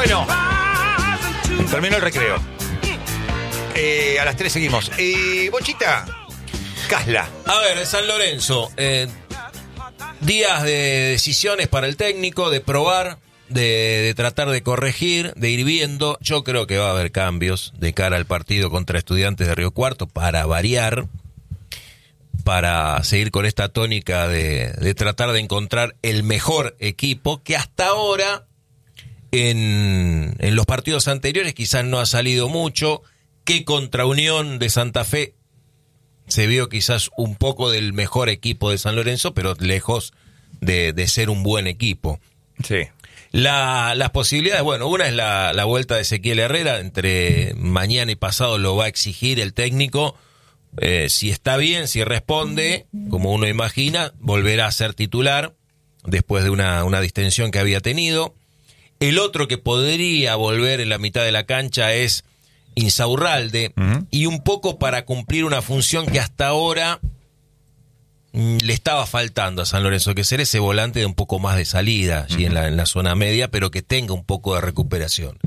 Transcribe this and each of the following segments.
Bueno, terminó el recreo. A las 3 seguimos. Bochita, Casla. A ver, San Lorenzo. Días de decisiones para el técnico, de probar, de tratar de corregir, de ir viendo. Yo creo que va a haber cambios de cara al partido contra Estudiantes de Río Cuarto para variar, para seguir con esta tónica de tratar de encontrar el mejor equipo que hasta ahora en los partidos anteriores quizás no ha salido mucho, que contra Unión de Santa Fe se vio quizás un poco del mejor equipo de San Lorenzo, pero lejos de ser un buen equipo. Sí. Las posibilidades, bueno, una es la vuelta de Ezequiel Herrera, entre mañana y pasado lo va a exigir el técnico, si está bien, si responde, como uno imagina, volverá a ser titular después de una distensión que había tenido. El otro que podría volver en la mitad de la cancha es Insaurralde, y un poco para cumplir una función que hasta ahora le estaba faltando a San Lorenzo, que ser ese volante de un poco más de salida allí en la zona media, pero que tenga un poco de recuperación.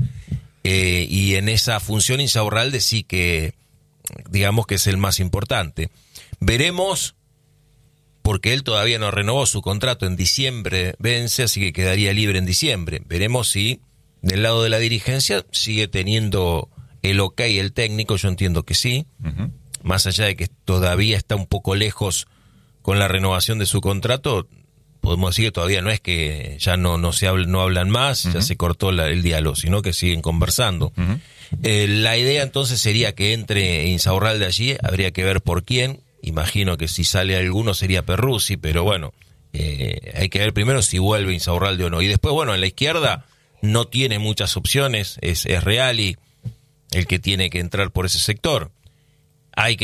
Y en esa función Insaurralde sí que, digamos que es el más importante. Veremos, porque él todavía no renovó su contrato, en diciembre vence, así que quedaría libre en diciembre. Veremos si del lado de la dirigencia sigue teniendo el ok el técnico, yo entiendo que sí, más allá de que todavía está un poco lejos con la renovación de su contrato, podemos decir que todavía no es que ya no hablan más, ya se cortó el diálogo, sino que siguen conversando. La idea entonces sería que entre Insaurralde allí, habría que ver por quién. Imagino que si sale alguno sería Perruzzi, pero bueno, hay que ver primero si vuelve Insaurralde o no. Y después, bueno, en la izquierda no tiene muchas opciones, es Reali el que tiene que entrar por ese sector. Hay que